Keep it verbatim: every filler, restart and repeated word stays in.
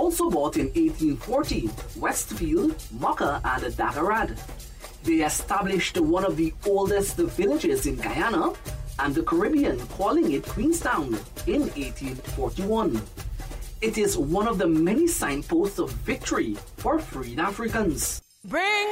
also bought in eighteen forty Westfield, Mocha, and Daggerad. They established one of the oldest villages in Guyana and the Caribbean, calling it Queenstown in eighteen forty-one. It is one of the many signposts of victory for freed Africans. Bring